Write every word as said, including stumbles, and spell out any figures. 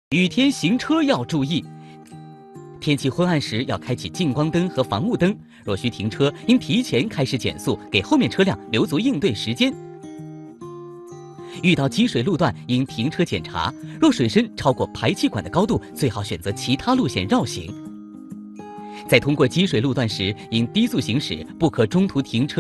雨天行车要注意，天气昏暗时要开启近光灯和防雾灯。若需停车，应提前开始减速，给后面车辆留足应对时间。遇到积水路段，应停车检查，若水深超过排气管的高度，最好选择其他路线绕行。在通过积水路段时，应低速行驶，不可中途停车。